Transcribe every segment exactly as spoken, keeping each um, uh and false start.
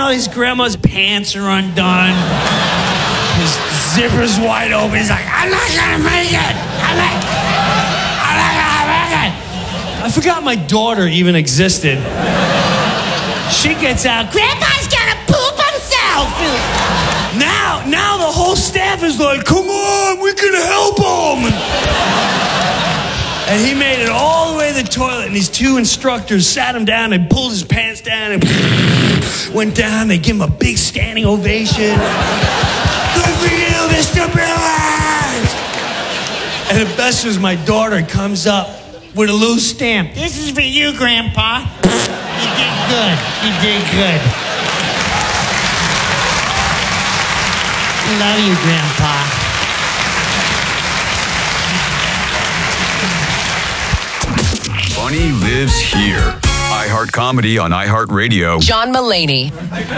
know, his grandma's pants are undone. His zipper's wide open. He's like, I'm not gonna make it. I'm not, I'm not gonna make it. I forgot my daughter even existed. She gets out. Grandpa's gonna poop himself. Now, now the whole staff is like, come on, we can help him. And he made it all the way to the toilet, and these two instructors sat him down and pulled his pants down and went down. They give him a big standing ovation. Good for you, Mister Billings! And the best was my daughter comes up with a loose stamp. This is for you, Grandpa. You did good. You did good. Love you, Grandpa. Funny lives here. iHeart Comedy on iHeartRadio. John Mulaney.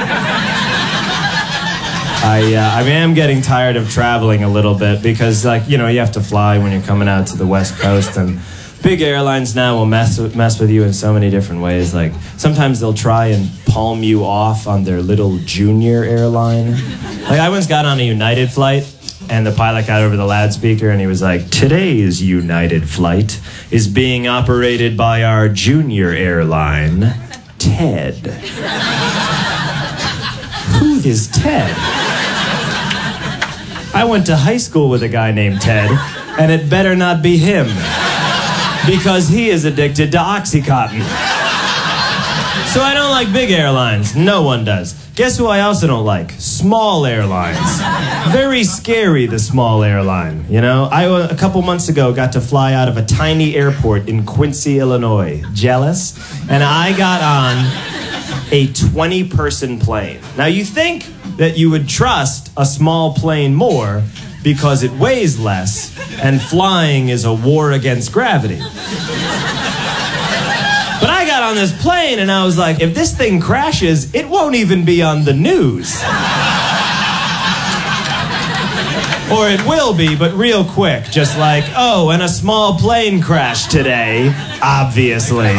I uh, I am getting tired of traveling a little bit because, like, you know, you have to fly when you're coming out to the West Coast, and big airlines now will mess with, mess with you in so many different ways. Like, sometimes they'll try and palm you off on their little junior airline. Like, I once got on a United flight, and the pilot got over the loudspeaker, and he was like, today's United flight is being operated by our junior airline, Ted. Who is Ted? I went to high school with a guy named Ted, and it better not be him, because he is addicted to Oxycontin. So I don't like big airlines. No one does. Guess who I also don't like? Small airlines. Very scary, the small airline, you know? I, a couple months ago, got to fly out of a tiny airport in Quincy, Illinois. Jealous? And I got on a twenty-person plane. Now, you think that you would trust a small plane more because it weighs less, and flying is a war against gravity. But I got on this plane, and I was like, if this thing crashes, it won't even be on the news. Or it will be, but real quick. Just like, oh, and a small plane crashed today, obviously.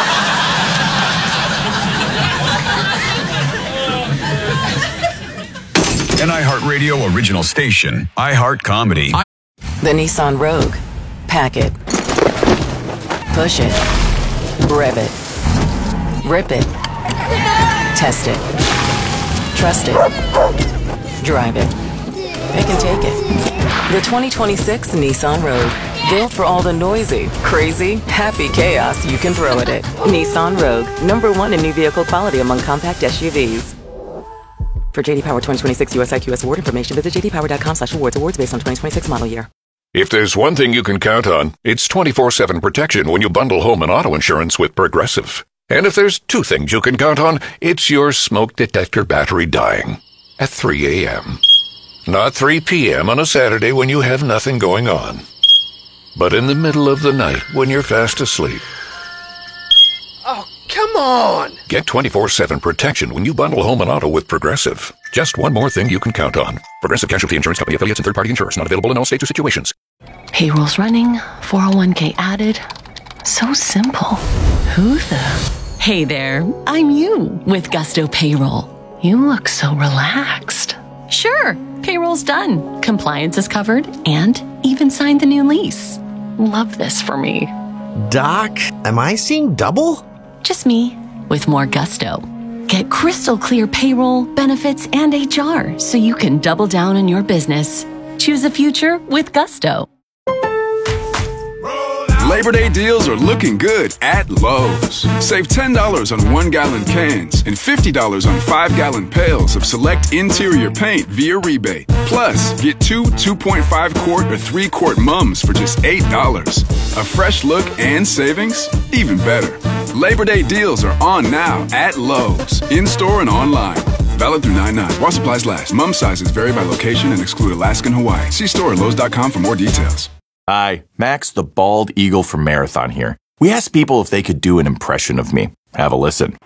An iHeartRadio original station, iHeart Comedy. The Nissan Rogue. Pack it. Push it. Rev it. Rip it. Test it. Trust it. Drive it. Pick and take it. The twenty twenty-six Nissan Rogue. Built for all the noisy, crazy, happy chaos you can throw at it. Nissan Rogue. Number one in new vehicle quality among compact S U Vs. For J D Power twenty twenty-six U S I Q S award information, visit j d power dot com slash awards. Awards based on twenty twenty-six model year. If there's one thing you can count on, it's twenty-four seven protection when you bundle home and auto insurance with Progressive. And if there's two things you can count on, it's your smoke detector battery dying at three a.m. Not three p.m. on a Saturday when you have nothing going on, but in the middle of the night when you're fast asleep. Oh, come on! Get twenty-four seven protection when you bundle home and auto with Progressive. Just one more thing you can count on. Progressive Casualty Insurance Company affiliates and third-party insurers. Not available in all states or situations. Payroll's running, four oh one k added. So simple. Who the? Hey there, I'm you with Gusto Payroll. You look so relaxed. Sure, payroll's done. Compliance is covered and even signed the new lease. Love this for me. Doc, am I seeing double? Just me with more gusto. Get crystal clear payroll, benefits, and H R so you can double down on your business. Choose a future with Gusto. Labor Day deals are looking good at Lowe's. Save ten dollars on one-gallon cans and fifty dollars on five-gallon pails of select interior paint via rebate. Plus, get two two point five quart or three quart mums for just eight dollars. A fresh look and savings? Even better. Labor Day deals are on now at Lowe's, in-store and online. Valid through nine nine. While supplies last. Mum sizes vary by location and exclude Alaska and Hawaii. See store at lowes dot com for more details. Hi, Max the Bald Eagle from Marathon here. We asked people if they could do an impression of me. Have a listen.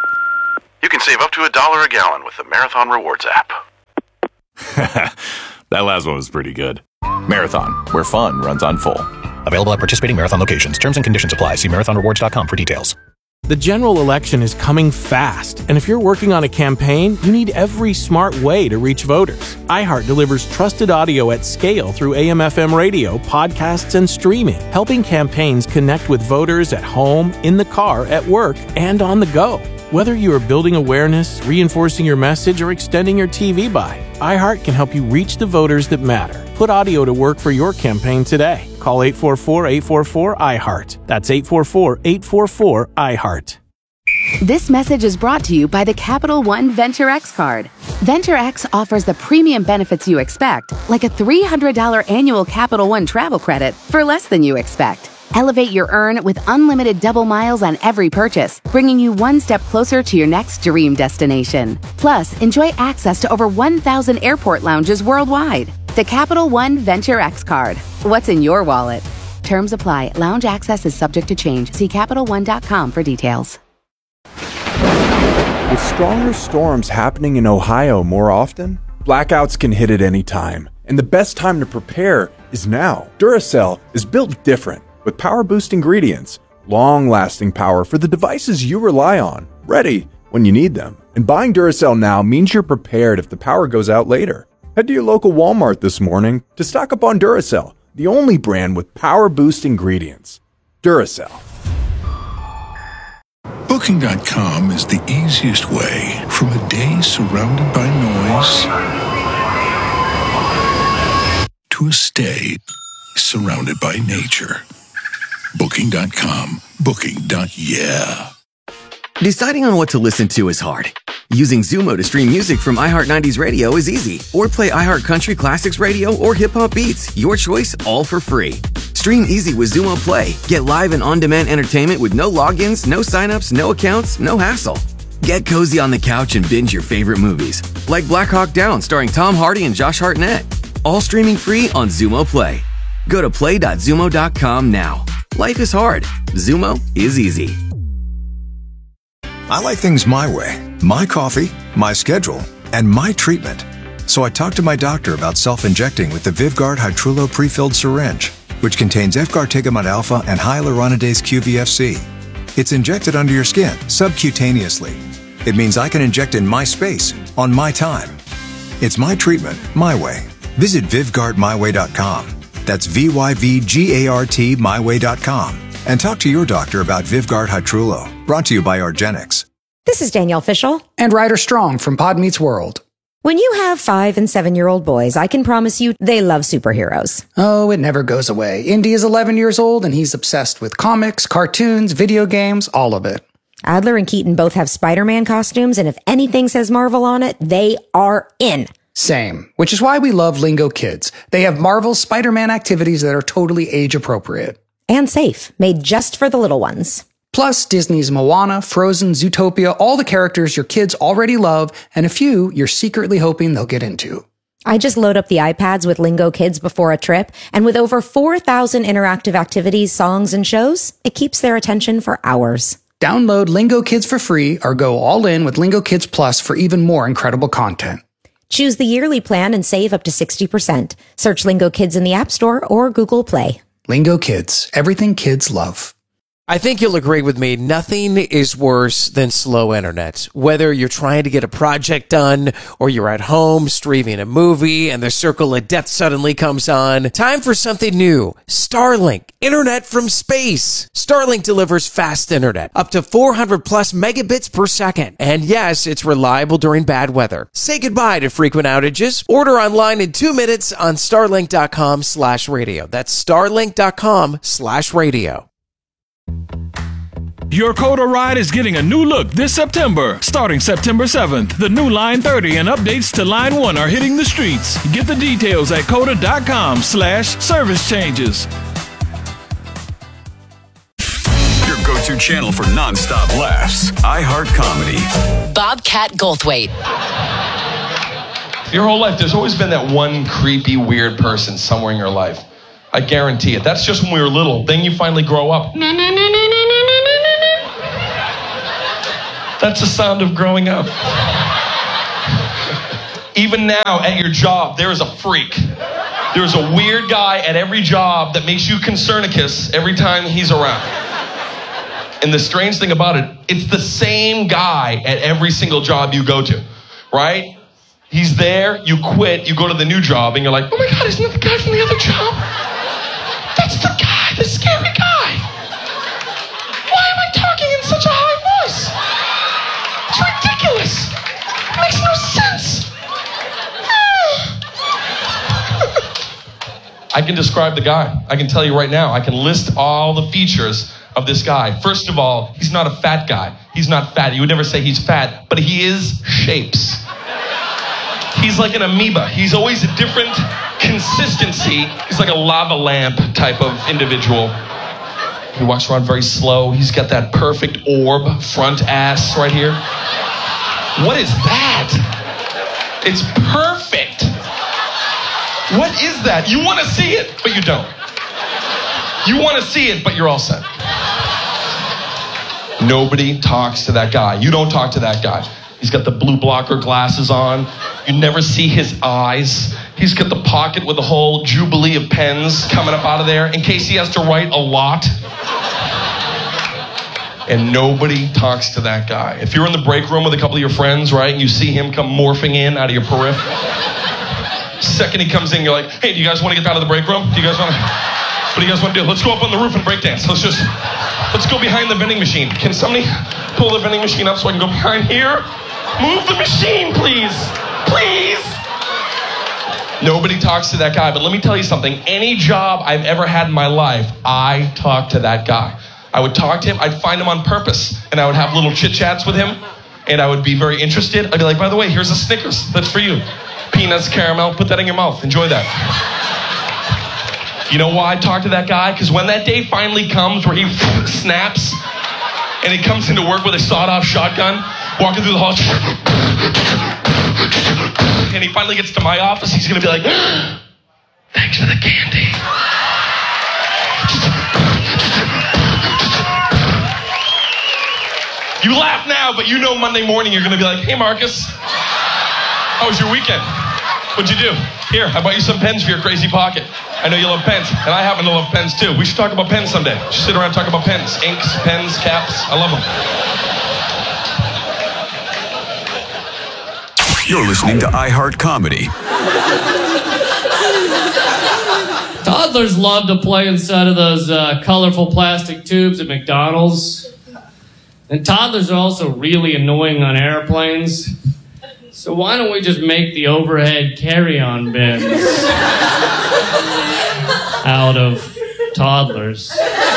You can save up to a dollar a gallon with the Marathon Rewards app. That last one was pretty good. Marathon, where fun runs on full. Available at participating Marathon locations. Terms and conditions apply. See marathon rewards dot com for details. The general election is coming fast, and if you're working on a campaign, you need every smart way to reach voters. iHeart delivers trusted audio at scale through A M F M radio, podcasts, and streaming, helping campaigns connect with voters at home, in the car, at work, and on the go. Whether you are building awareness, reinforcing your message, or extending your T V buy, iHeart can help you reach the voters that matter. Put audio to work for your campaign today. Call eight four four, eight four four, I heart. That's eight four four, eight four four, I heart. This message is brought to you by the Capital One Venture X card. Venture X offers the premium benefits you expect, like a three hundred dollars annual Capital One travel credit for less than you expect. Elevate your earn with unlimited double miles on every purchase, bringing you one step closer to your next dream destination. Plus, enjoy access to over one thousand airport lounges worldwide. The Capital One Venture X card. What's in your wallet? Terms apply. Lounge access is subject to change. See Capital One dot com for details. With stronger storms happening in Ohio more often, blackouts can hit at any time. And the best time to prepare is now. Duracell is built different, with power boost ingredients, long-lasting power for the devices you rely on, ready when you need them. And buying Duracell now means you're prepared if the power goes out later. Head to your local Walmart this morning to stock up on Duracell, the only brand with power boost ingredients. Duracell. Booking dot com is the easiest way from a day surrounded by noise to a stay surrounded by nature. Booking dot com. Booking. Yeah. Deciding on what to listen to is hard. Using Zumo to stream music from iHeart nineties Radio is easy. Or play iHeart Country Classics Radio or Hip Hop Beats. Your choice, all for free. Stream easy with Zumo Play. Get live and on-demand entertainment with no logins, no signups, no accounts, no hassle. Get cozy on the couch and binge your favorite movies. Like Black Hawk Down starring Tom Hardy and Josh Hartnett. All streaming free on Zumo Play. Go to play dot zumo dot com now. Life is hard. Zumo is easy. I like things my way. My coffee, my schedule, and my treatment. So I talked to my doctor about self-injecting with the Vyvgart Hytrulo pre-filled syringe, which contains efgartigimod alpha and hyaluronidase Q V F C. It's injected under your skin, subcutaneously. It means I can inject in my space, on my time. It's my treatment, my way. Visit Vyvgart my way dot com. That's V Y V G A R T my way dot com. And talk to your doctor about Vyvgart Hytrulo. Brought to you by Argenix. This is Danielle Fishel. And Ryder Strong from Pod Meets World. When you have five and seven-year-old boys, I can promise you they love superheroes. Oh, it never goes away. Indy is eleven years old, and he's obsessed with comics, cartoons, video games, all of it. Adler and Keaton both have Spider-Man costumes, and if anything says Marvel on it, they are in. Same, which is why we love Lingo Kids. They have Marvel's Spider-Man activities that are totally age-appropriate. And safe, made just for the little ones. Plus, Disney's Moana, Frozen, Zootopia, all the characters your kids already love, and a few you're secretly hoping they'll get into. I just load up the iPads with Lingo Kids before a trip, and with over four thousand interactive activities, songs, and shows, it keeps their attention for hours. Download Lingo Kids for free or go all in with Lingo Kids Plus for even more incredible content. Choose the yearly plan and save up to sixty percent. Search Lingo Kids in the App Store or Google Play. Lingo Kids, everything kids love. I think you'll agree with me, nothing is worse than slow internet. Whether you're trying to get a project done or you're at home streaming a movie and the circle of death suddenly comes on, time for something new. Starlink, internet from space. Starlink delivers fast internet, up to four hundred plus megabits per second. And yes, it's reliable during bad weather. Say goodbye to frequent outages. Order online in two minutes on starlink dot com slash radio. That's starlink dot com slash radio. Your Coda ride is getting a new look this September. Starting September seventh, the new Line thirty and updates to Line one are hitting the streets. Get the details at coda dot com slash service changes. Your go-to channel for non-stop laughs. iHeart Comedy. Bobcat Goldthwait. Your whole life, there's always been that one creepy, weird person somewhere in your life. I guarantee it. That's just when we were little. Then you finally grow up. That's the sound of growing up. Even now at your job, there is a freak. There's a weird guy at every job that makes you concernicus every time he's around. And the strange thing about it, it's the same guy at every single job you go to, right? He's there, you quit, you go to the new job, and you're like, oh my God, isn't that the guy from the other job? That's the guy, the scary guy. Why am I talking in such a high voice? It's ridiculous. It makes no sense. I can describe the guy. I can tell you right now. I can list all the features of this guy. First of all, he's not a fat guy. He's not fat. You would never say he's fat, but he is shapes. He's like an amoeba. He's always a different consistency. He's like a lava lamp type of individual. He walks around very slow. He's got that perfect orb front ass right here. What is that? It's perfect. What is that? You want to see it, but you don't. You want to see it, but you're all set. Nobody talks to that guy. You don't talk to that guy. He's got the blue blocker glasses on. You never see his eyes. He's got the pocket with a whole jubilee of pens coming up out of there in case he has to write a lot. And nobody talks to that guy. If you're in the break room with a couple of your friends, right, and you see him come morphing in out of your periph, second he comes in, you're like, hey, do you guys want to get out of the break room? Do you guys want to, what do you guys want to do? Let's go up on the roof and break dance. Let's just, let's go behind the vending machine. Can somebody pull the vending machine up so I can go behind here? Move the machine, please. Please. Nobody talks to that guy, but let me tell you something. Any job I've ever had in my life, I talk to that guy. I would talk to him, I'd find him on purpose, and I would have little chit-chats with him, and I would be very interested. I'd be like, by the way, here's a Snickers. That's for you. Peanuts, caramel, put that in your mouth. Enjoy that. You know why I talk to that guy? Because when that day finally comes where he snaps, and he comes into work with a sawed-off shotgun, walking through the hall, and he finally gets to my office, he's going to be like, thanks for the candy. You laugh now, but you know Monday morning you're going to be like, hey, Marcus, how was your weekend? What'd you do? Here, I bought you some pens for your crazy pocket. I know you love pens, and I happen to love pens too. We should talk about pens someday. Just sit around and talk about pens, inks, pens, caps. I love them. You're listening to iHeart Comedy. Toddlers love to play inside of those uh, colorful plastic tubes at McDonald's. And toddlers are also really annoying on airplanes. So why don't we just make the overhead carry-on bins out of toddlers?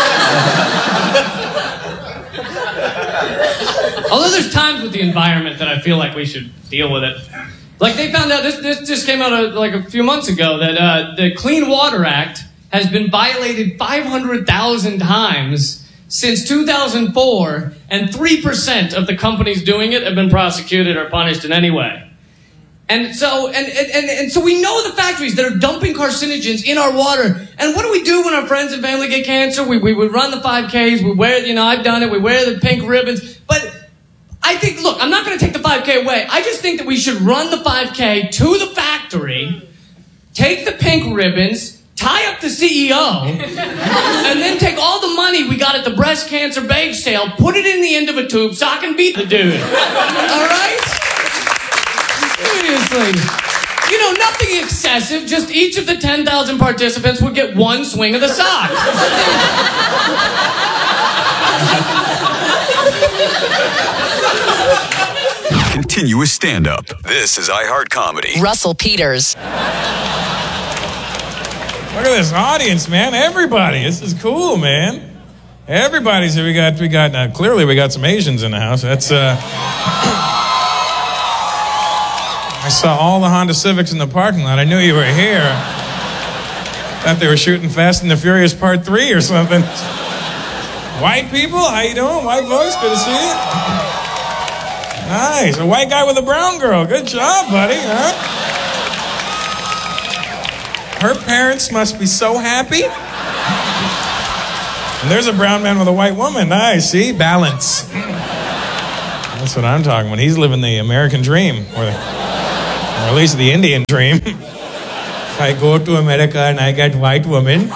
Although there's times with the environment that I feel like we should deal with it. Like they found out, this, this just came out uh, like a few months ago, that uh, the Clean Water Act has been violated five hundred thousand times since two thousand four, and three percent of the companies doing it have been prosecuted or punished in any way. And so, and, and, and so we know the factories that are dumping carcinogens in our water. And what do we do when our friends and family get cancer? We, we, we run the five Ks, we wear, you know, I've done it, we wear the pink ribbons. But I think, look, I'm not going to take the five K away. I just think that we should run the five K to the factory, take the pink ribbons, tie up the C E O, and then take all the money we got at the breast cancer bake sale, put it in the end of a tube so I can beat the dude. All right? Seriously. You know, nothing excessive, just each of the ten thousand participants would get one swing of the sock. Continuous stand-up. This is iHeart Comedy. Russell Peters. Look at this audience, man. Everybody. This is cool, man. Everybody's here. We got, we got, uh, clearly we got some Asians in the house. That's, uh... I saw all the Honda Civics in the parking lot. I knew you were here. Thought they were shooting Fast and the Furious Part three or something. White people, how you doing? White folks, good to see you. Nice. A white guy with a brown girl. Good job, buddy. Huh? Her parents must be so happy. And there's a brown man with a white woman. Nice, see? Balance. That's what I'm talking about. He's living the American dream. Or the, at least the Indian dream. I go to America and I get white women.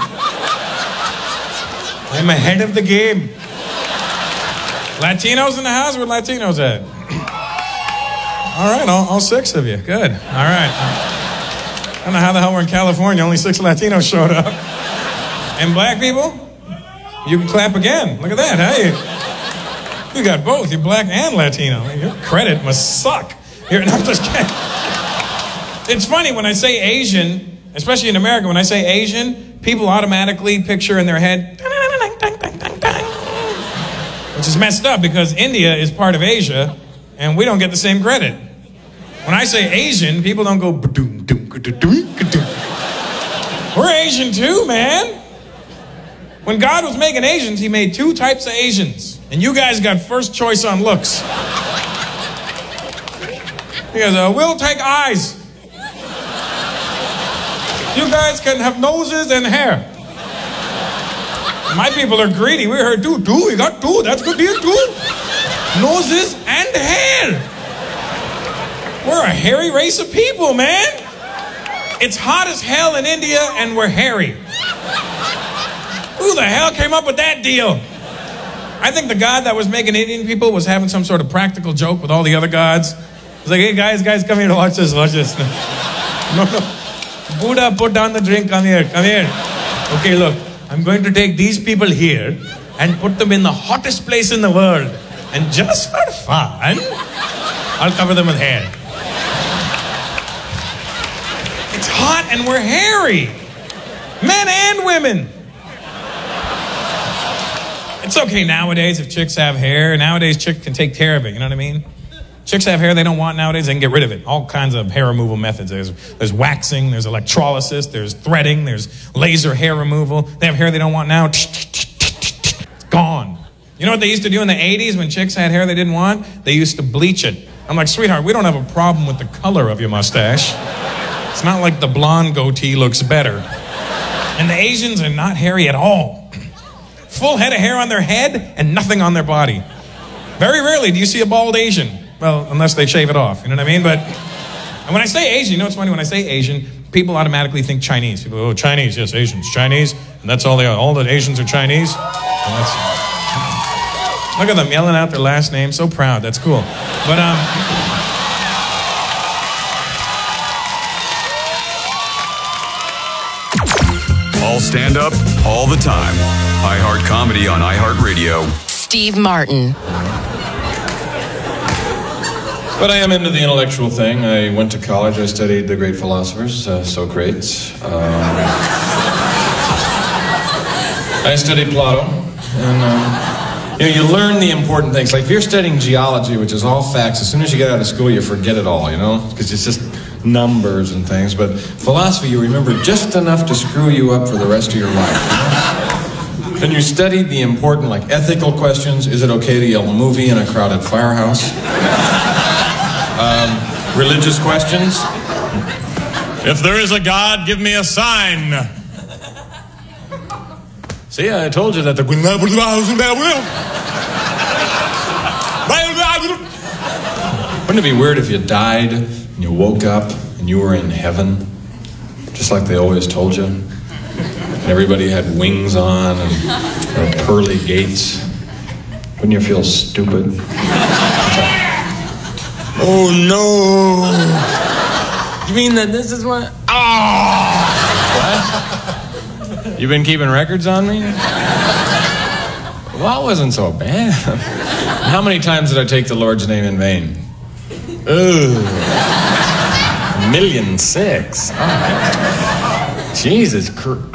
I'm ahead of the game. Latinos in the house? Where Latinos at? All right, all, all six of you. Good. All right. I don't know how the hell we're in California. Only six Latinos showed up. And black people? You can clap again. Look at that. Hey, you got both. You're black and Latino. Your credit must suck. Here, no, I'm just kidding. It's funny when I say Asian, especially in America, when I say Asian, people automatically picture in their head, which is messed up because India is part of Asia and we don't get the same credit. When I say Asian, people don't go, we're Asian too, man. When God was making Asians, he made two types of Asians. And you guys got first choice on looks. He goes, uh, we'll take eyes. You guys can have noses and hair. My people are greedy. We heard two, two. We got two. That's good deal, two. Noses and hair. We're a hairy race of people, man. It's hot as hell in India and we're hairy. Who the hell came up with that deal? I think the god that was making Indian people was having some sort of practical joke with all the other gods. He's like, hey, guys, guys, come here to watch this, watch this. No, no. Buddha, put down the drink, come here, come here. Okay, look, I'm going to take these people here and put them in the hottest place in the world. And just for fun, I'll cover them with hair. It's hot and we're hairy. Men and women. It's okay nowadays if chicks have hair. Nowadays, chicks can take care of it, you know what I mean? Chicks have hair they don't want nowadays, they can get rid of it. All kinds of hair removal methods. There's, there's waxing, there's electrolysis, there's threading, there's laser hair removal. They have hair they don't want now. It's gone. You know what they used to do in the eighties when chicks had hair they didn't want? They used to bleach it. I'm like, sweetheart, we don't have a problem with the color of your mustache. It's not like the blonde goatee looks better. And the Asians are not hairy at all. Full head of hair on their head and nothing on their body. Very rarely do you see a bald Asian. Well, unless they shave it off, you know what I mean? But and when I say Asian, you know what's funny? When I say Asian, people automatically think Chinese. People go, oh, Chinese, yes, Asians, Chinese. And that's all they are. All the Asians are Chinese. And that's, look at them yelling out their last name. So proud. That's cool. But, um... all stand up, all the time. iHeart Comedy on iHeartRadio. Steve Martin. But I am into the intellectual thing. I went to college. I studied the great philosophers, uh, Socrates. Um, I studied Plato. And, um, you know, you learn the important things. Like if you're studying geology, which is all facts, as soon as you get out of school, you forget it all, you know? Because it's just numbers and things. But philosophy, you remember just enough to screw you up for the rest of your life. Then you studied the important, like, ethical questions. Is it okay to yell movie in a crowded firehouse? Um, religious questions. If there is a God, give me a sign. See, I told you that the... Wouldn't it be weird if you died and you woke up and you were in heaven, just like they always told you? And everybody had wings on and uh, pearly gates. Wouldn't you feel stupid? Oh, no. You mean that this is what... Oh! What? You been keeping records on me? Well, it wasn't so bad. How many times did I take the Lord's name in vain? Ugh. A million six. Oh. Jesus Christ.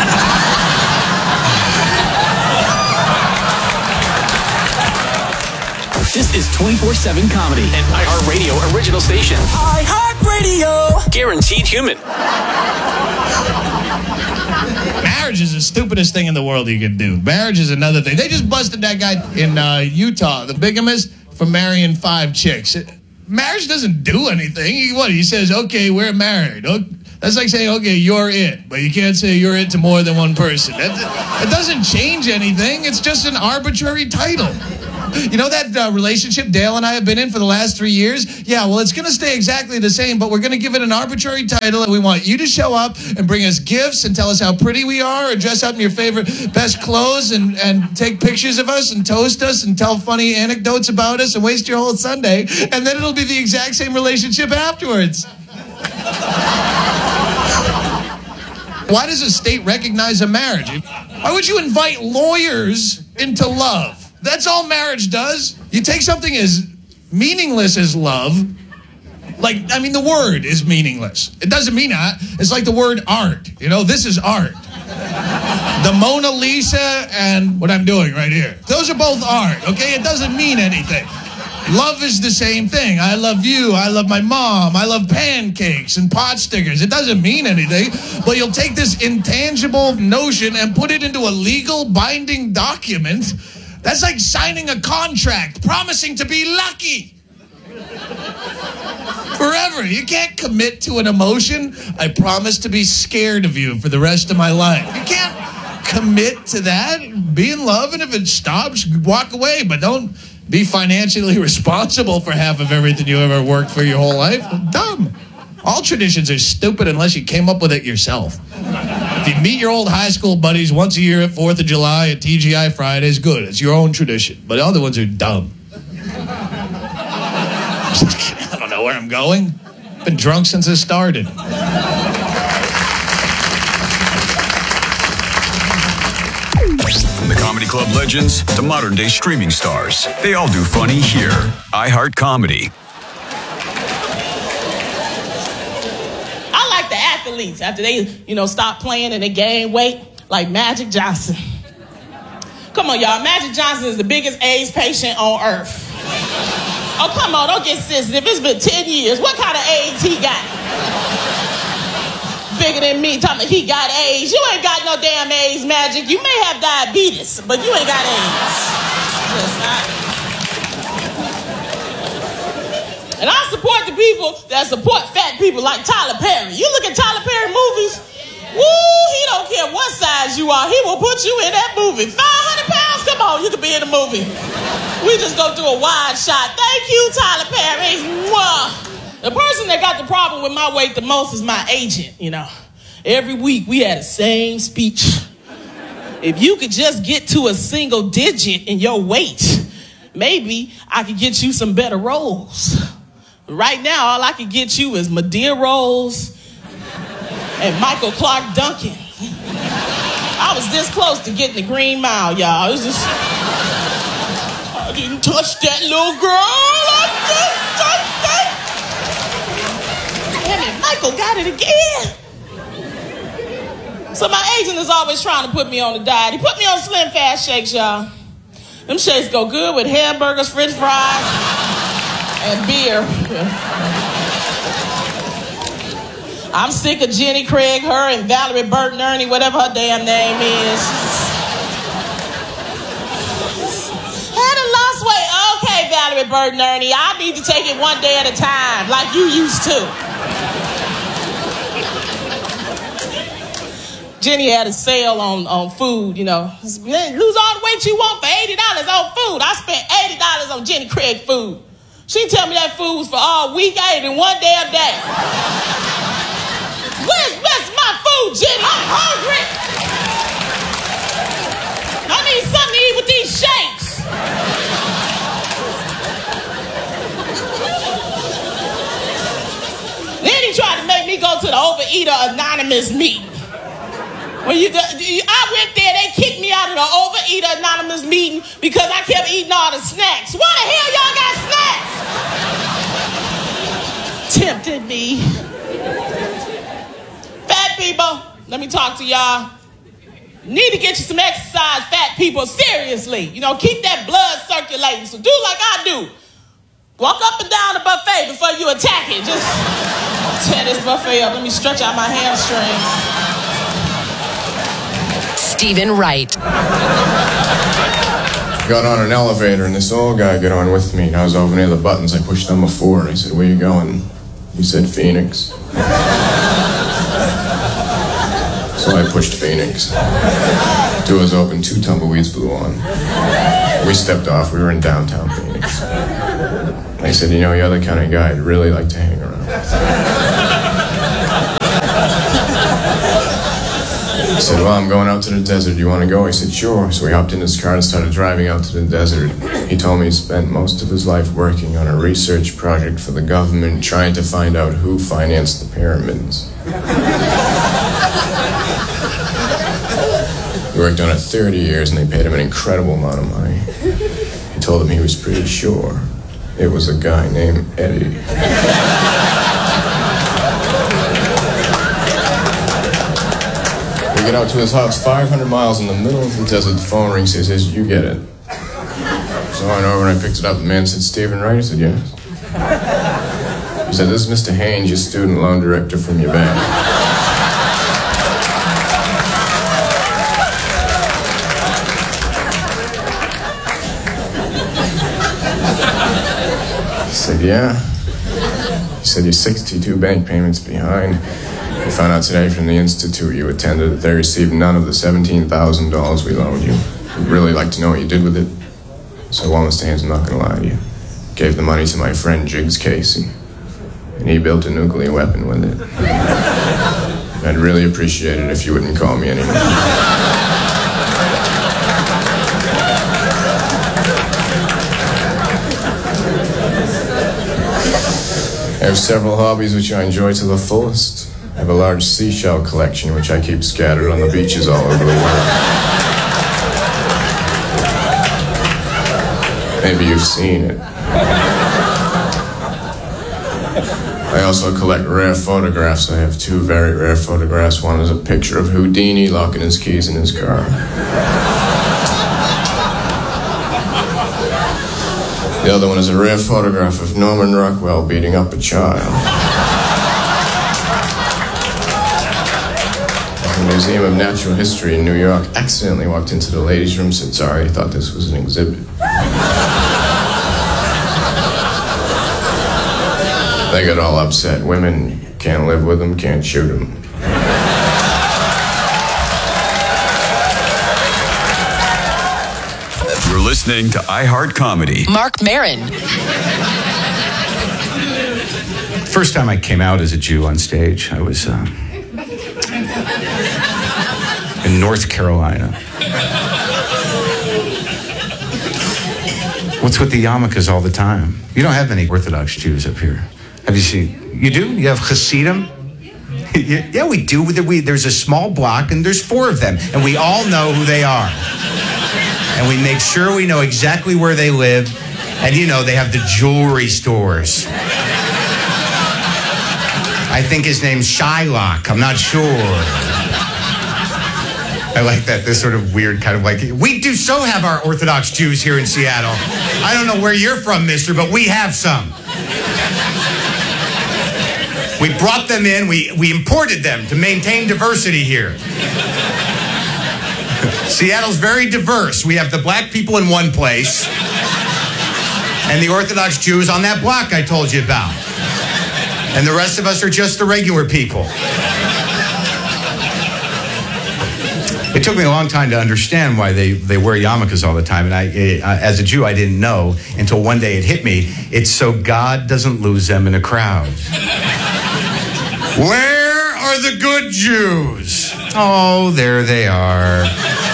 This is twenty-four seven Comedy, an iHeartRadio original station. iHeartRadio! Guaranteed human. Marriage is the stupidest thing in the world you can do. Marriage is another thing. They just busted that guy in uh, Utah, the bigamist, for marrying five chicks. Marriage doesn't do anything. He, what, he says, okay, we're married. Okay. That's like saying, okay, you're it. But you can't say you're it to more than one person. That, that doesn't change anything. It's just an arbitrary title. You know that uh, relationship Dale and I have been in for the last three years? Yeah, well, it's going to stay exactly the same, but we're going to give it an arbitrary title, and we want you to show up and bring us gifts and tell us how pretty we are, or dress up in your favorite best clothes and, and take pictures of us and toast us and tell funny anecdotes about us and waste your whole Sunday, and then it'll be the exact same relationship afterwards. Why does a state recognize a marriage? Why would you invite lawyers into love? That's all marriage does. You take something as meaningless as love, like, I mean, the word is meaningless. It doesn't mean that. It's like the word art. You know, this is art. The Mona Lisa and what I'm doing right here. Those are both art, okay? It doesn't mean anything. Love is the same thing. I love you. I love my mom. I love pancakes and pot stickers. It doesn't mean anything, but you'll take this intangible notion and put it into a legal binding document. That's like signing a contract, promising to be lucky. Forever. You can't commit to an emotion. I promise to be scared of you for the rest of my life. You can't commit to that. Be in love, and if it stops, walk away, but don't be financially responsible for half of everything you ever worked for your whole life. Dumb. All traditions are stupid unless you came up with it yourself. If you meet your old high school buddies once a year at fourth of July at T G I Fridays, good. It's your own tradition. But the other ones are dumb. I don't know where I'm going. I've been drunk since it started. From the comedy club legends to modern day streaming stars, they all do funny here. iHeart Comedy. I like the athletes after they, you know, stop playing and they gain weight, like Magic Johnson. Come on, y'all. Magic Johnson is the biggest AIDS patient on earth. Oh, come on, don't get sensitive. It's been ten years. What kind of AIDS he got? Bigger than me, talking about he got AIDS. You ain't got no damn AIDS, Magic. You may have diabetes, but you ain't got AIDS. And I support the people that support fat people like Tyler Perry. You look at Tyler Perry movies, woo, he don't care what size you are. He will put you in that movie. five hundred pounds, come on, you can be in the movie. We just go do a wide shot. Thank you, Tyler Perry. Mwah. The person that got the problem with my weight the most is my agent, you know. Every week we had the same speech. If you could just get to a single digit in your weight, maybe I could get you some better roles. Right now, all I could get you is Madea Rose and Michael Clark Duncan. I was this close to getting the Green Mile, y'all. It was just... I didn't touch that little girl. I didn't touch that. Damn it, Michael got it again. So my agent is always trying to put me on a diet. He put me on Slim Fast shakes, y'all. Them shakes go good with hamburgers, french fries, and beer. I'm sick of Jenny Craig, her, and Valerie Burton Ernie, whatever her damn name is. Had a lost weight. Okay, Valerie Burton Ernie, I need to take it one day at a time, like you used to. Jenny had a sale on, on food, you know. Lose all the weight you want for eighty dollars on food. I spent eighty dollars on Jenny Craig food. She tell me that food was for all week. I ate it in one damn day. Where's, where's my food, Jenny? I'm hungry. I need something to eat with these shakes. Then he tried to make me go to the Overeater Anonymous meeting. When you, I went there, they kicked me out of the Overeater Anonymous meeting because I kept eating all the snacks. Why the hell y'all got snacks? Tempted me. Fat people, let me talk to y'all. Need to get you some exercise, fat people, seriously. You know, keep that blood circulating. So do like I do. Walk up and down the buffet before you attack it. Just tear this buffet up. Let me stretch out my hamstrings. Stephen Wright. Got on an elevator and this old guy got on with me, and I was opening the buttons. I pushed number four and I said, "Where you going?" He said, "Phoenix." So I pushed Phoenix. Doors open, two tumbleweeds blew on. We stepped off. We were in downtown Phoenix. I said, you know, you're the kind of guy I'd really like to hang around with. He said, well, I'm going out to the desert. Do you want to go? I said, sure. So we hopped in his car and started driving out to the desert. He told me he spent most of his life working on a research project for the government, trying to find out who financed the pyramids. He worked on it thirty years, and they paid him an incredible amount of money. He told him he was pretty sure it was a guy named Eddie. We get out to his house, five hundred miles in the middle of the desert. The phone rings. He says, you get it. So I went over and I picked it up. The man said, Stephen Wright? I said, yes. He said, this is Mister Haynes, your student loan director from your bank. I said, yeah. He said, you're sixty-two bank payments behind. We found out today from the institute you attended that they received none of the seventeen thousand dollars we loaned you. We'd really like to know what you did with it. So, well, Mister Haynes, I'm not going to lie to you. Gave the money to my friend Jiggs Casey. And he built a nuclear weapon with it. I'd really appreciate it if you wouldn't call me anymore. I have several hobbies which I enjoy to the fullest. I have a large seashell collection which I keep scattered on the beaches all over the world. Maybe you've seen it. I also collect rare photographs. I have two very rare photographs. One is a picture of Houdini locking his keys in his car. The other one is a rare photograph of Norman Rockwell beating up a child. The Museum of Natural History in New York accidentally walked into the ladies' room, said sorry, thought this was an exhibit. They got all upset. Women can't live with them, can't shoot them. You're listening to iHeart Comedy. Mark Maron. First time I came out as a Jew on stage, I was uh, in North Carolina. What's with the yarmulkes all the time? You don't have any Orthodox Jews up here. Have you seen? You do? You have Hasidim? Yeah, we do. We, there's a small block, and there's four of them, and we all know who they are. And we make sure we know exactly where they live, and you know, they have the jewelry stores. I think his name's Shylock. I'm not sure. I like that, this sort of weird kind of like, we do so have our Orthodox Jews here in Seattle. I don't know where you're from, mister, but we have some. We brought them in, we, we imported them to maintain diversity here. Seattle's very diverse. We have the black people in one place and the Orthodox Jews on that block I told you about. And the rest of us are just the regular people. It took me a long time to understand why they, they wear yarmulkes all the time. And I, I, as a Jew, I didn't know until one day it hit me. It's so God doesn't lose them in a crowd. Where are the good Jews? Oh, there they are.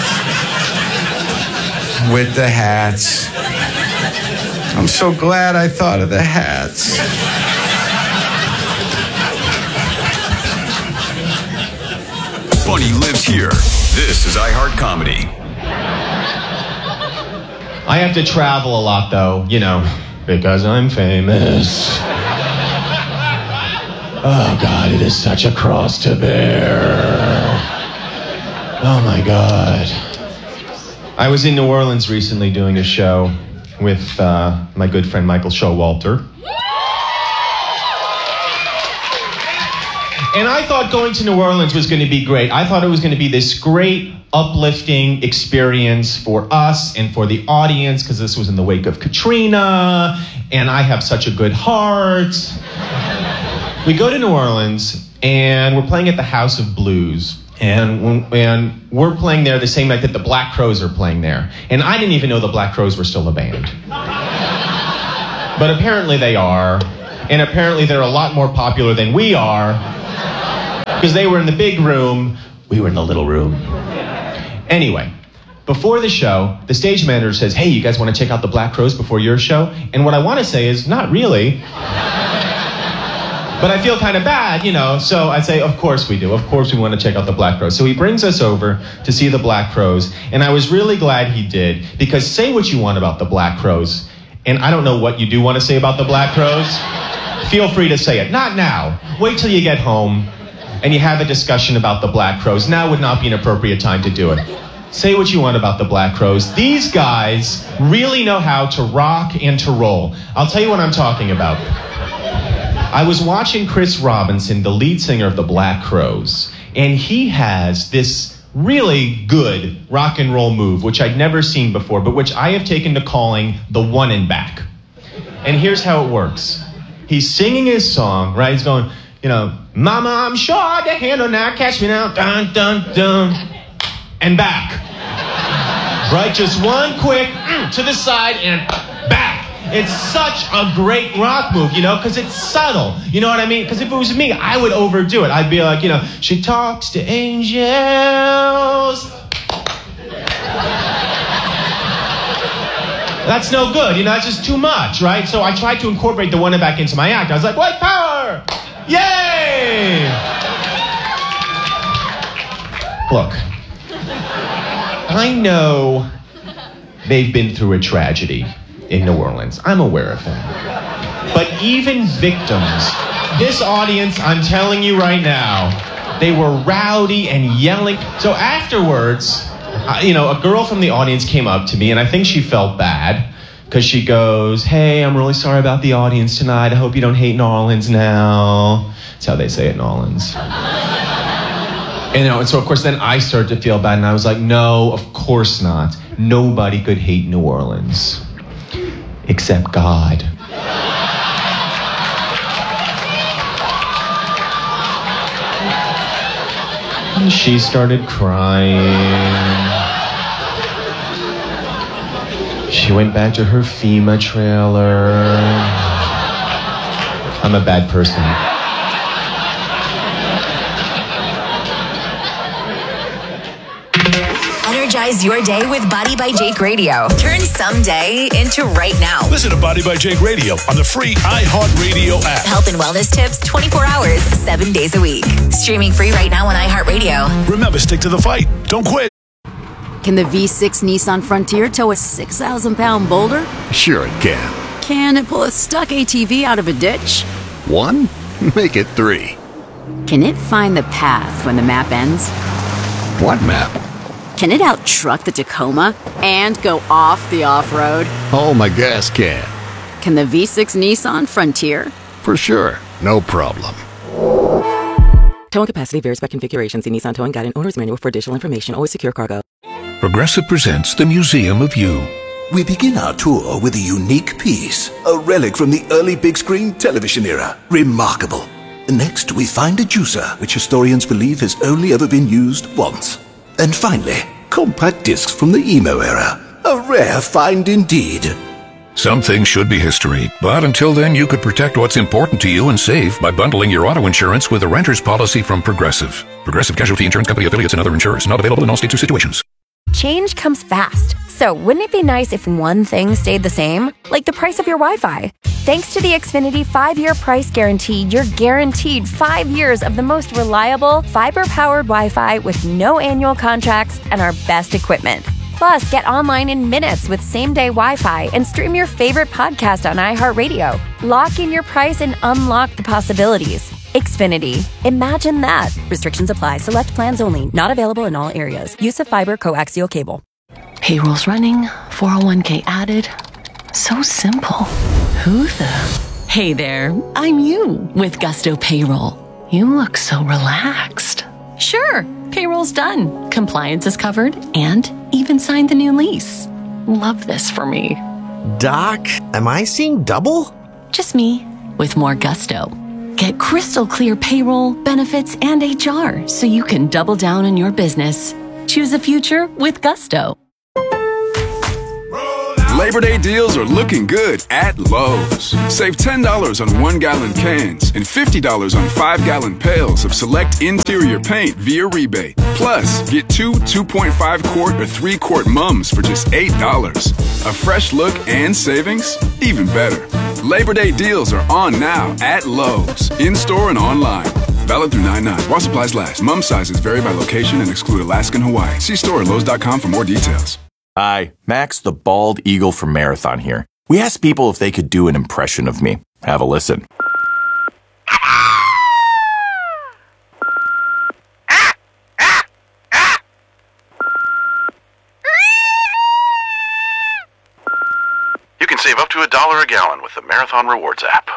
With the hats. I'm so glad I thought of the hats. Funny lives here. This is iHeart Comedy. I have to travel a lot, though, you know, because I'm famous. Oh, God, it is such a cross to bear. Oh, my God. I was in New Orleans recently doing a show with uh, my good friend Michael Showalter. And I thought going to New Orleans was going to be great. I thought it was going to be this great, uplifting experience for us and for the audience, because this was in the wake of Katrina, and I have such a good heart. We go to New Orleans, and we're playing at the House of Blues. And, when- and we're playing there the same night that the Black Crowes are playing there. And I didn't even know the Black Crowes were still a band. But apparently they are. And apparently they're a lot more popular than we are. Because they were in the big room. We were in the little room. Anyway, before the show, the stage manager says, hey, you guys want to check out the Black Crowes before your show? And what I want to say is, not really. But I feel kind of bad, you know, so I say, of course we do. Of course we want to check out the Black Crowes. So he brings us over to see the Black Crowes, and I was really glad he did, because say what you want about the Black Crowes, and I don't know what you do want to say about the Black Crowes. Feel free to say it. Not now. Wait till you get home, and you have a discussion about the Black Crowes. Now would not be an appropriate time to do it. Say what you want about the Black Crowes. These guys really know how to rock and to roll. I'll tell you what I'm talking about. I was watching Chris Robinson, the lead singer of the Black Crowes, and he has this really good rock and roll move, which I'd never seen before, but which I have taken to calling the one and back. And here's how it works. He's singing his song, right? He's going, you know, Mama, I'm sure the handle now, catch me now, dun, dun, dun, and back. Right? Just one quick mm, to the side and back. It's such a great rock move, you know, because it's subtle. You know what I mean? Because if it was me, I would overdo it. I'd be like, you know, she talks to angels. That's no good, you know, that's just too much, right? So I tried to incorporate the one and back into my act. I was like, white power! Yay! Look, I know they've been through a tragedy in New Orleans. I'm aware of that. But even victims, this audience, I'm telling you right now, they were rowdy and yelling. So afterwards, uh, you know, a girl from the audience came up to me, and I think she felt bad, because she goes, hey, I'm really sorry about the audience tonight. I hope you don't hate New Orleans now. That's how they say it in New Orleans. And, you know, and so, of course, then I started to feel bad, and I was like, no, of course not. Nobody could hate New Orleans. Except God. And she started crying. She went back to her FEMA trailer. I'm a bad person. Energize your day with Body by Jake Radio. Turn someday into right now. Listen to Body by Jake Radio on the free iHeartRadio app. Health and wellness tips twenty-four hours, seven days a week. Streaming free right now on iHeartRadio. Remember, stick to the fight. Don't quit. Can the V six Nissan Frontier tow a six thousand pound boulder? Sure it can. Can it pull a stuck A T V out of a ditch? One? Make it three. Can it find the path when the map ends? What map? Can it out-truck the Tacoma and go off the off-road? Oh, my gas can. Can the V six Nissan Frontier? For sure. No problem. Towing capacity varies by configuration. See Nissan Towing Guide and Owner's Manual for additional information. Always secure cargo. Progressive presents the Museum of You. We begin our tour with a unique piece, a relic from the early big screen television era. Remarkable. Next, we find a juicer, which historians believe has only ever been used once. And finally, compact discs from the emo era. A rare find indeed. Some things should be history, but until then, you could protect what's important to you and save by bundling your auto insurance with a renter's policy from Progressive. Progressive Casualty Insurance Company affiliates and other insurers. Not available in all states or situations. Change comes fast. So wouldn't it be nice if one thing stayed the same? Like the price of your Wi-Fi. Thanks to the Xfinity five-year price guarantee, you're guaranteed five years of the most reliable, fiber-powered Wi-Fi with no annual contracts and our best equipment. Plus, get online in minutes with same-day Wi-Fi and stream your favorite podcast on iHeartRadio. Lock in your price and unlock the possibilities. Xfinity. Imagine that. Restrictions apply. Select plans only. Not available in all areas. Use of fiber coaxial cable. Payroll's running. four oh one k added. So simple. Who the? Hey there. I'm you with Gusto Payroll. You look so relaxed. Sure. Payroll's done. Compliance is covered and even signed the new lease. Love this for me. Doc, am I seeing double? Just me with more gusto. Get crystal clear payroll, benefits, and H R so you can double down on your business. Choose a future with Gusto. Labor Day deals are looking good at Lowe's. Save ten dollars on one-gallon cans and fifty dollars on five-gallon pails of select interior paint via rebate. Plus, get two two point five quart or three quart mums for just eight dollars. A fresh look and savings? Even better. Labor Day deals are on now at Lowe's, in-store and online. Valid through nine nine. While supplies last. Mum sizes vary by location and exclude Alaska and Hawaii. See store at Lowe's dot com for more details. Hi, Max the Bald Eagle from Marathon here. We asked people if they could do an impression of me. Have a listen. You can save up to a dollar a gallon with the Marathon Rewards app.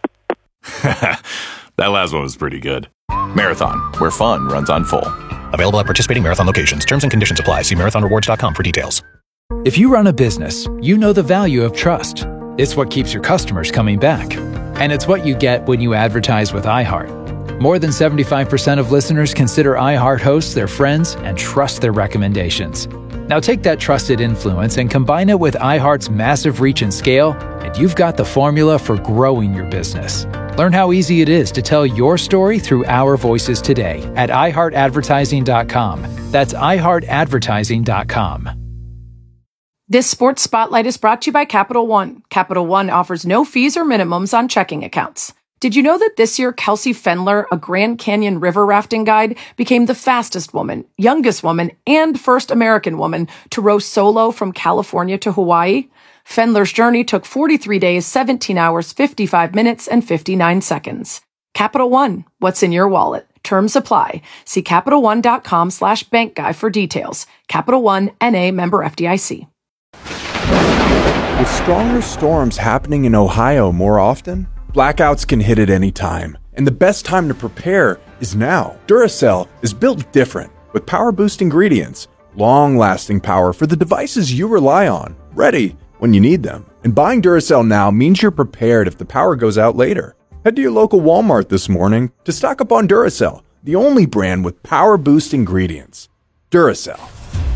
That last one was pretty good. Marathon, where fun runs on full. Available at participating Marathon locations. Terms and conditions apply. See marathon rewards dot com for details. If you run a business, you know the value of trust. It's what keeps your customers coming back. And it's what you get when you advertise with iHeart. More than seventy-five percent of listeners consider iHeart hosts their friends and trust their recommendations. Now take that trusted influence and combine it with iHeart's massive reach and scale, and you've got the formula for growing your business. Learn how easy it is to tell your story through our voices today at i heart advertising dot com. That's i heart advertising dot com. This Sports Spotlight is brought to you by Capital One. Capital One offers no fees or minimums on checking accounts. Did you know that this year Kelsey Fendler, a Grand Canyon river rafting guide, became the fastest woman, youngest woman, and first American woman to row solo from California to Hawaii? Fendler's journey took forty-three days, seventeen hours, fifty-five minutes, and fifty-nine seconds. Capital One, what's in your wallet? Terms apply. See Capital One dot com slash bank guy for details. Capital One, N A member F D I C. With stronger storms happening in Ohio more often, blackouts can hit at any time, and the best time to prepare is now. Duracell is built different, with power-boost ingredients, long-lasting power for the devices you rely on, ready when you need them. And buying Duracell now means you're prepared if the power goes out later. Head to your local Walmart this morning to stock up on Duracell, the only brand with power-boost ingredients. Duracell.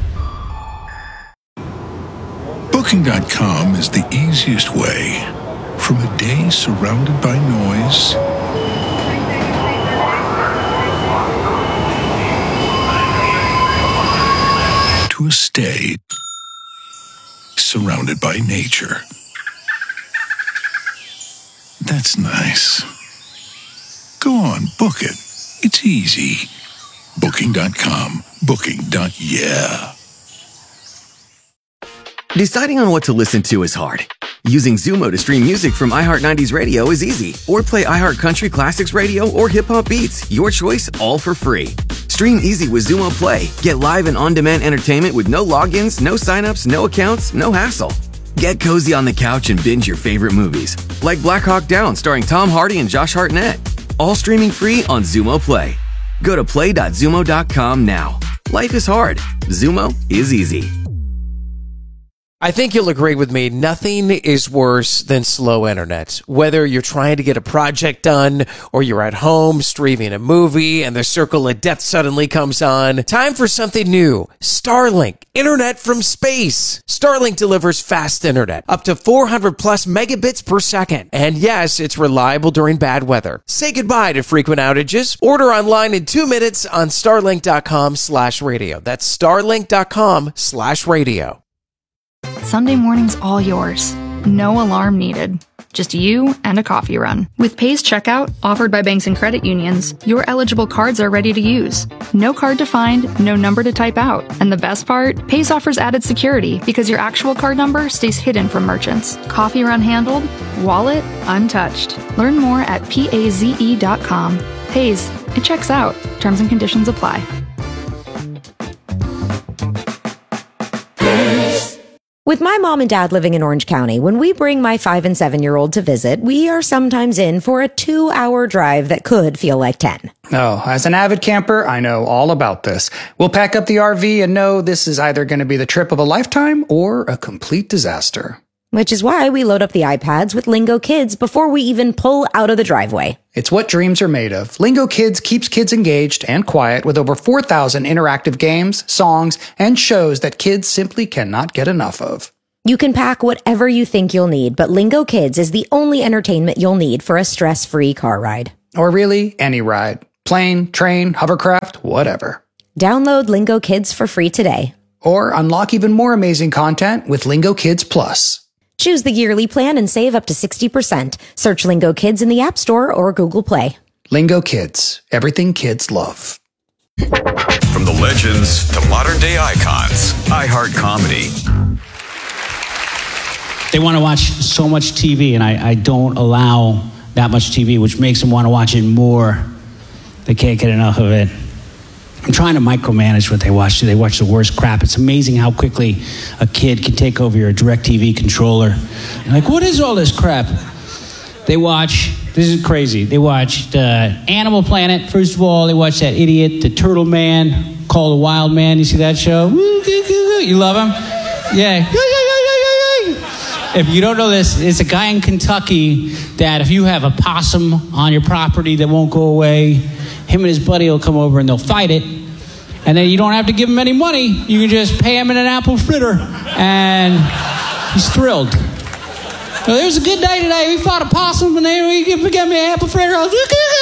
Booking dot com is the easiest way from a day surrounded by noise to a stay surrounded by nature. That's nice. Go on, book it. It's easy. Booking dot com. Booking. Yeah. Deciding on what to listen to is hard. Using Zumo to stream music from iHeart nineties Radio is easy. Or play iHeart Country Classics Radio or Hip Hop Beats. Your choice, all for free. Stream easy with Zumo Play. Get live and on-demand entertainment with no logins, no signups, no accounts, no hassle. Get cozy on the couch and binge your favorite movies. Like Black Hawk Down starring Tom Hardy and Josh Hartnett. All streaming free on Zumo Play. Go to play dot zumo dot com now. Life is hard. Zumo is easy. I think you'll agree with me, nothing is worse than slow internet. Whether you're trying to get a project done or you're at home streaming a movie and the circle of death suddenly comes on, time for something new. Starlink, internet from space. Starlink delivers fast internet, up to four hundred plus megabits per second. And yes, it's reliable during bad weather. Say goodbye to frequent outages. Order online in two minutes on starlink dot com slash radio. That's starlink dot com slash radio. Sunday morning's all yours. No alarm needed. Just you and a coffee run. With Paze Checkout, offered by banks and credit unions, your eligible cards are ready to use. No card to find, no number to type out. And the best part? Paze offers added security because your actual card number stays hidden from merchants. Coffee run handled, wallet untouched. Learn more at paze dot com. Paze, it checks out. Terms and conditions apply. With my mom and dad living in Orange County, when we bring my five and seven year old to visit, we are sometimes in for a two hour drive that could feel like ten. Oh, as an avid camper, I know all about this. We'll pack up the R V and know this is either going to be the trip of a lifetime or a complete disaster. Which is why we load up the iPads with Lingo Kids before we even pull out of the driveway. It's what dreams are made of. Lingo Kids keeps kids engaged and quiet with over four thousand interactive games, songs, and shows that kids simply cannot get enough of. You can pack whatever you think you'll need, but Lingo Kids is the only entertainment you'll need for a stress-free car ride. Or really, any ride. Plane, train, hovercraft, whatever. Download Lingo Kids for free today. Or unlock even more amazing content with Lingo Kids Plus. Choose the yearly plan and save up to sixty percent. Search Lingo Kids in the App Store or Google Play. Lingo Kids. Everything kids love. From the legends to modern-day icons, iHeart Comedy. They want to watch so much T V, and I, I don't allow that much T V, which makes them want to watch it more. They can't get enough of it. I'm trying to micromanage what they watch. They watch the worst crap. It's amazing how quickly a kid can take over your DirecTV controller. You're like, what is all this crap? They watch, this is crazy, they watched uh, Animal Planet. First of all, they watched that idiot, the Turtle Man, called the Wild Man. You see that show? You love him? Yeah. If you don't know this, it's a guy in Kentucky that if you have a possum on your property that won't go away, him and his buddy will come over and they'll fight it. And then you don't have to give him any money. You can just pay him in an apple fritter. And he's thrilled. Well, there's a good day today. We fought a possum and they gave me an apple fritter. I was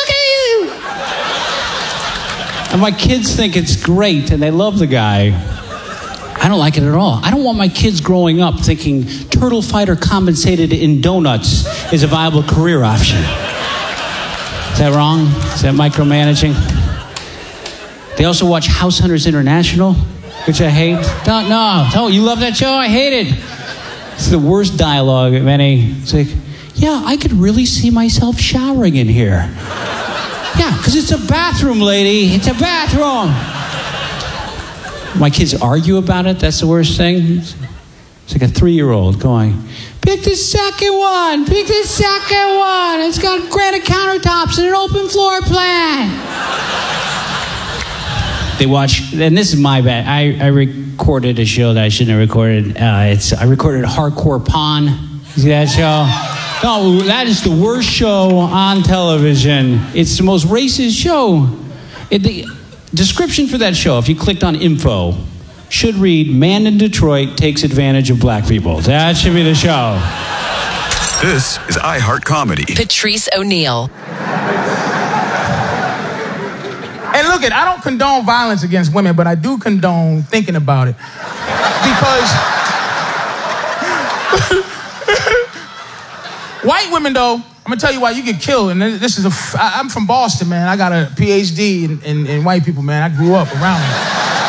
like, and my kids think it's great and they love the guy. I don't like it at all. I don't want my kids growing up thinking Turtle Fighter compensated in donuts is a viable career option. Is that wrong? Is that micromanaging? They also watch House Hunters International, which I hate. No, no, no, you love that show? I hate it. It's the worst dialogue of any. It's like, yeah, I could really see myself showering in here. Yeah, because it's a bathroom, lady. It's a bathroom. My kids argue about it. That's the worst thing. It's like a three-year-old going, pick the second one. Pick the second one. It's got granite countertops and an open floor plan. They watch, and this is my bad. I, I recorded a show that I shouldn't have recorded. Uh, it's I recorded Hardcore Pawn. You see that show? No, that is the worst show on television. It's the most racist show. It, the description for that show, if you clicked on info, should read, man in Detroit takes advantage of black people. That should be the show. This is iHeart Comedy. Patrice O'Neal. And look, it, I don't condone violence against women, but I do condone thinking about it. Because white women, though, I'm gonna tell you why you get killed. And this is a, I'm from Boston, man. I got a P H D in, in, in white people, man. I grew up around them.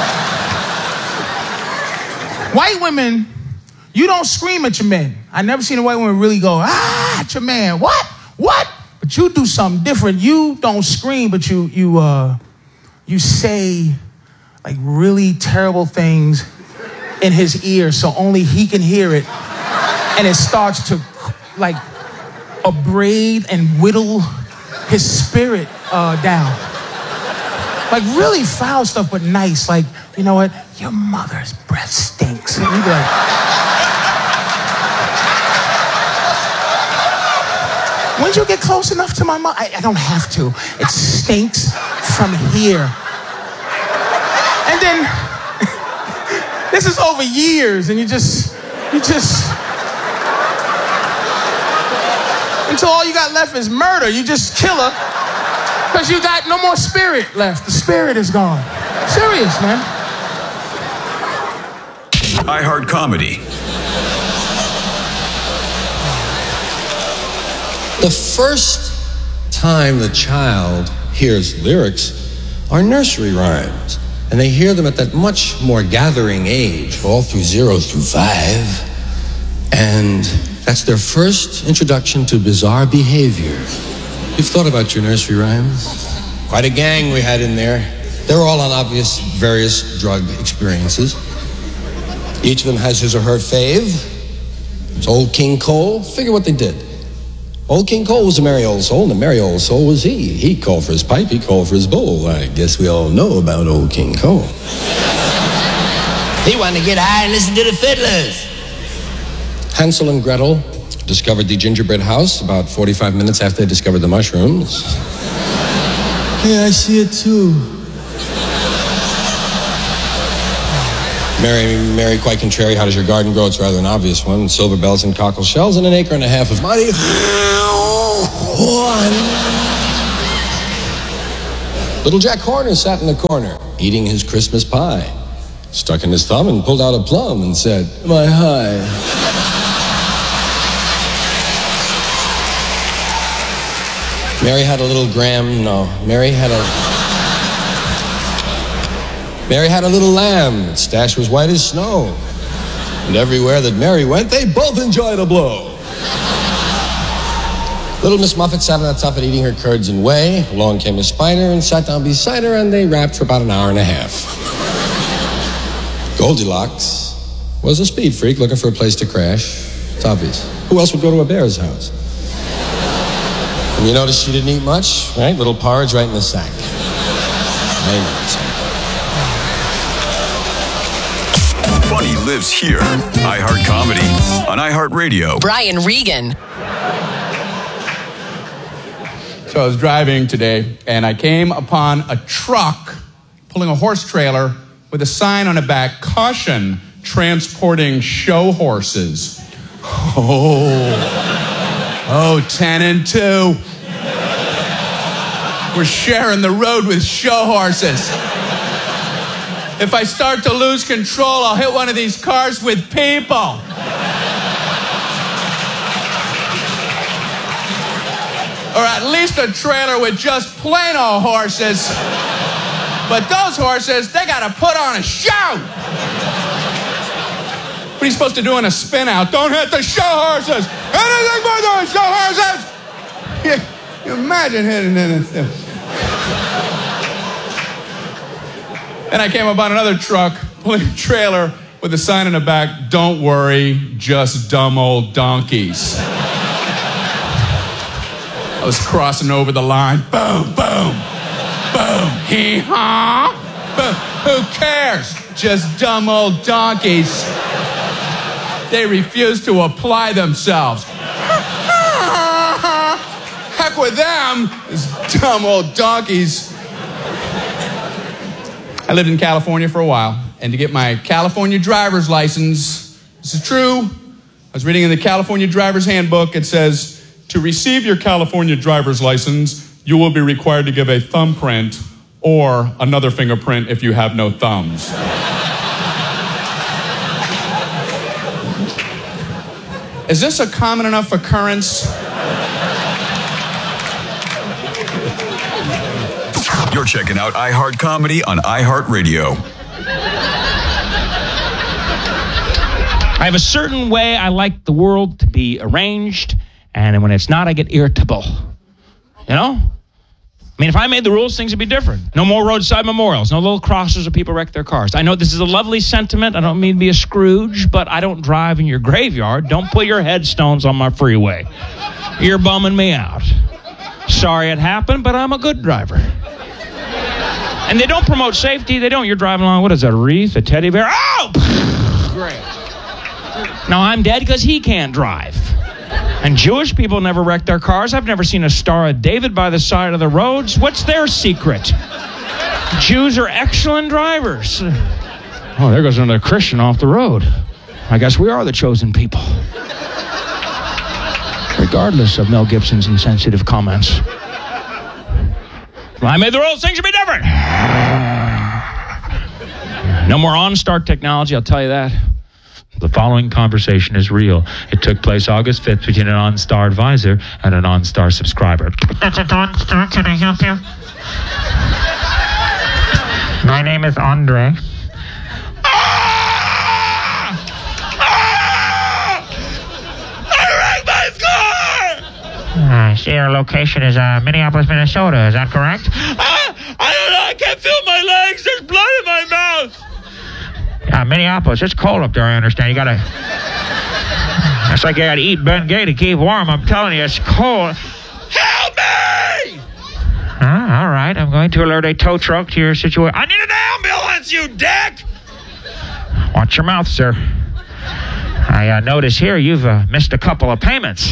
White women, you don't scream at your men. I never seen a white woman really go, ah, at your man. What? What? But you do something different. You don't scream, but you you uh you say like really terrible things in his ear so only he can hear it. And it starts to like abrade and whittle his spirit uh, down. Like really foul stuff, but nice. Like, you know what? Your mother's breath stinks. And you'd be like, when'd you get close enough to my mom? I, I don't have to. It stinks from here. And then, this is over years, and you just, you just, until all you got left is murder. You just kill her, because you got no more spirit left. The spirit is gone. Serious, man. iHeart Comedy. The first time the child hears lyrics are nursery rhymes, and they hear them at that much more gathering age, all through zero through five, and that's their first introduction to bizarre behavior. You've thought about your nursery rhymes? Quite a gang we had in there. They're all on obvious various drug experiences. Each of them has his or her fave. It's Old King Cole. Figure what they did. Old King Cole was a merry old soul, and a merry old soul was he. He called for his pipe, he called for his bowl. I guess we all know about Old King Cole. He wanted to get high and listen to the fiddlers. Hansel and Gretel discovered the gingerbread house about forty-five minutes after they discovered the mushrooms. Hey, I see it too. Mary, Mary, quite contrary, how does your garden grow? It's rather an obvious one. Silver bells and cockle shells and an acre and a half of money. Little Jack Horner sat in the corner, eating his Christmas pie. Stuck in his thumb and pulled out a plum and said, "My high." Mary had a little gram, no, Mary had a... Mary had a little lamb. Its stash was white as snow. And everywhere that Mary went, they both enjoyed a blow. Little Miss Muffet sat on that tuffet eating her curds and whey. Along came a spider and sat down beside her, and they rapped for about an hour and a half. Goldilocks was a speed freak looking for a place to crash. It's obvious. Who else would go to a bear's house? And you notice she didn't eat much, right? Little porridge right in the sack. Amen. Funny lives here. iHeart Comedy on iHeartRadio. Brian Regan. So I was driving today, and I came upon a truck pulling a horse trailer with a sign on the back, "Caution, transporting show horses." Oh, oh, ten and two. We're sharing the road with show horses. If I start to lose control, I'll hit one of these cars with people. Or at least a trailer with just plain old horses. But those horses, they gotta put on a show. What are you supposed to do in a spin out? Don't hit the show horses. Anything but those show horses. You, you imagine hitting it. And I came upon another truck pulling a trailer with a sign in the back, "Don't worry, just dumb old donkeys." I was crossing over the line. Boom, boom, boom, hee-haw. Boom. Who cares? Just dumb old donkeys. They refuse to apply themselves. Heck with them, these dumb old donkeys. I lived in California for a while, and to get my California driver's license, this is true, I was reading in the California driver's handbook, it says, to receive your California driver's license, you will be required to give a thumbprint or another fingerprint if you have no thumbs. Is this a common enough occurrence? You're checking out iHeart Comedy on iHeartRadio. I have a certain way I like the world to be arranged, and when it's not, I get irritable. You know? I mean, if I made the rules, things would be different. No more roadside memorials, no little crosses where people wreck their cars. I know this is a lovely sentiment. I don't mean to be a Scrooge, but I don't drive in your graveyard. Don't put your headstones on my freeway. You're bumming me out. Sorry it happened, but I'm a good driver. And they don't promote safety. They don't. You're driving along. What is that, a wreath, a teddy bear? Oh! Great. Now I'm dead because he can't drive. And Jewish people never wreck their cars. I've never seen a Star of David by the side of the roads. What's their secret? Jews are excellent drivers. Oh, there goes another Christian off the road. I guess we are the chosen people. Regardless of Mel Gibson's insensitive comments. I made the rules, things should be different. No more OnStar technology, I'll tell you that. The following conversation is real. It took place August fifth between an OnStar advisor and an OnStar subscriber. That's a OnStar. Can I help you? My name is Andre. I see your location is uh, Minneapolis, Minnesota. Is that correct? Ah, I don't know. I can't feel my legs. There's blood in my mouth. Yeah, Minneapolis. It's cold up there, I understand. You gotta... It's like you gotta eat Ben Gay to keep warm. I'm telling you, it's cold. Help me! Huh? All right. I'm going to alert a tow truck to your situation. I need an ambulance, you dick! Watch your mouth, sir. I uh, notice here you've uh, missed a couple of payments.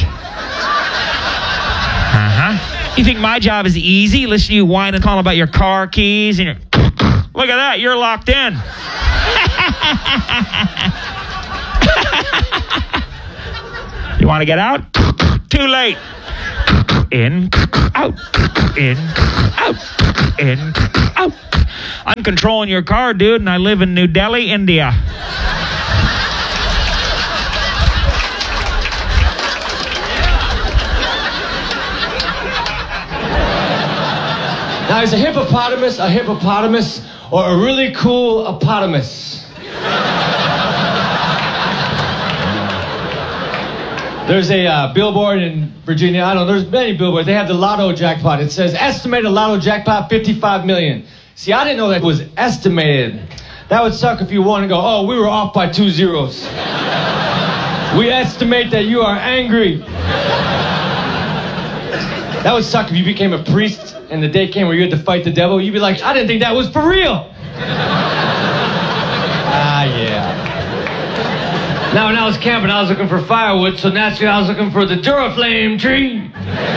Uh-huh. You think my job is easy? Listen to you whine and call about your car keys and your... Look at that, you're locked in. You want to get out? Too late. In, out, in, out, in, out. I'm controlling your car, dude, and I live in New Delhi, India. Now, is a hippopotamus a hippopotamus or a really cool opotamus? There's a uh, billboard in Virginia. I don't know, there's many billboards. They have the lotto jackpot. It says, estimated lotto jackpot, fifty-five million. See, I didn't know that was estimated. That would suck if you want to go, oh, we were off by two zeros. We estimate that you are angry. That would suck if you became a priest and the day came where you had to fight the devil. You'd be like, I didn't think that was for real. Ah, yeah. Now, when I was camping, I was looking for firewood, so naturally I was looking for the Duraflame tree.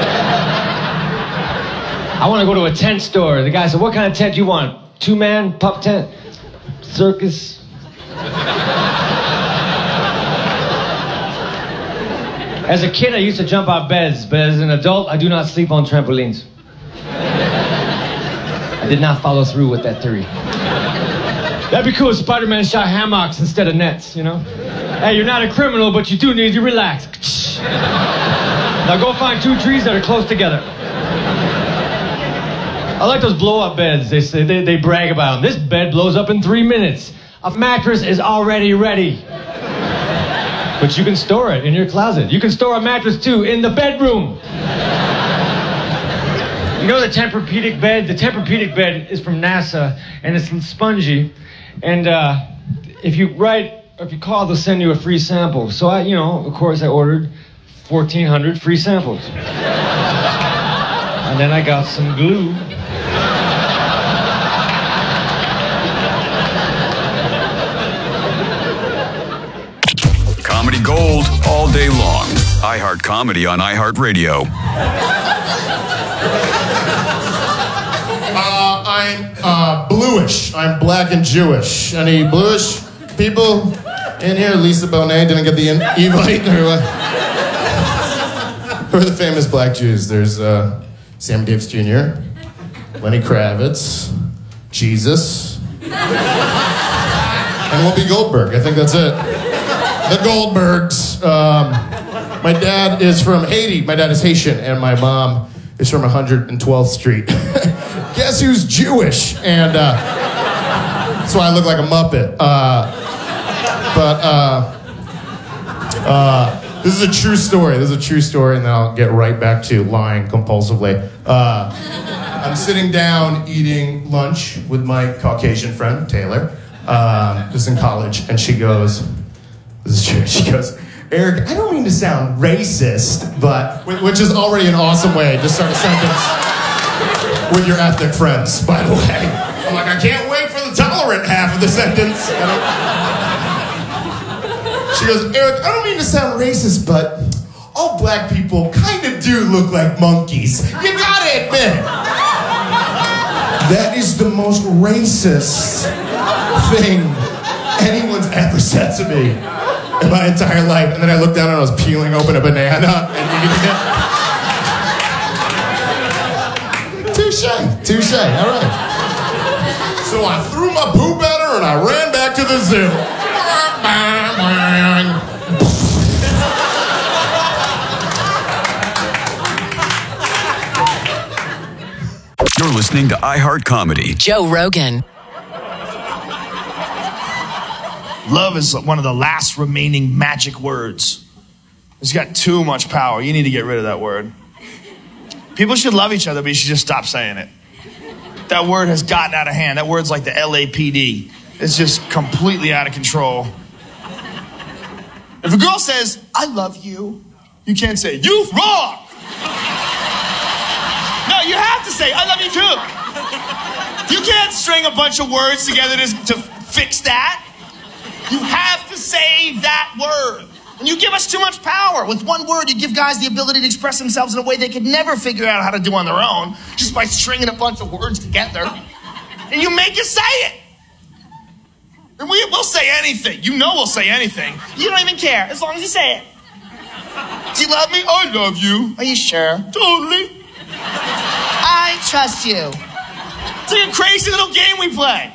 I want to go to a tent store. The guy said, what kind of tent do you want? Two-man, pup tent, circus? As a kid, I used to jump out beds, but as an adult, I do not sleep on trampolines. I did not follow through with that theory. That'd be cool if Spider-Man shot hammocks instead of nets, you know? Hey, you're not a criminal, but you do need to relax. Now go find two trees that are close together. I like those blow-up beds. They say they, they brag about them. This bed blows up in three minutes. A mattress is already ready. But you can store it in your closet. You can store a mattress, too, in the bedroom. You know the Tempur-Pedic bed? The Tempur-Pedic bed is from NASA, and it's spongy. And uh, if you write, or if you call, they'll send you a free sample. So I, you know, of course, I ordered fourteen hundred free samples. And then I got some glue. Comedy gold all day long. iHeart Comedy on iHeartRadio. Uh, I'm uh, bluish. I'm black and Jewish. Any bluish people in here? Lisa Bonet didn't get the invite? Or what? Who are the famous black Jews? There's uh, Sammy Davis Junior, Lenny Kravitz, Jesus, and Whoopi Goldberg. I think that's it. The Goldbergs. Um, my dad is from Haiti. My dad is Haitian, and my mom is from one hundred twelfth Street. Guess who's Jewish? And uh, that's why I look like a Muppet. Uh, but uh, uh, this is a true story. This is a true story, and then I'll get right back to lying compulsively. Uh, I'm sitting down eating lunch with my Caucasian friend, Taylor, uh, who's in college, and she goes... This is true. She goes, Eric, I don't mean to sound racist, but... Which is already an awesome way to start a sentence with your ethnic friends, by the way. I'm like, I can't wait for the tolerant half of the sentence. She goes, Eric, I don't mean to sound racist, but all black people kind of do look like monkeys. You gotta admit it. That is the most racist thing anyone's ever said to me in my entire life. And then I looked down and I was peeling open a banana. And you can touche, touche, all right. So I threw my poop at her and I ran back to the zoo. You're listening to iHeart Comedy. Joe Rogan. Love is one of the last remaining magic words. It's got too much power. You need to get rid of that word. People should love each other, but you should just stop saying it. That word has gotten out of hand. That word's like the L A P D. It's just completely out of control. If a girl says, I love you, you can't say, you wrong. No, you have to say, I love you too. You can't string a bunch of words together to, to fix that. You have to say that word. And you give us too much power. With one word, you give guys the ability to express themselves in a way they could never figure out how to do on their own, just by stringing a bunch of words together. And you make us say it. And we, we'll say anything. You know we'll say anything. You don't even care, as long as you say it. Do you love me? I love you. Are you sure? Totally. I trust you. It's like a crazy little game we play.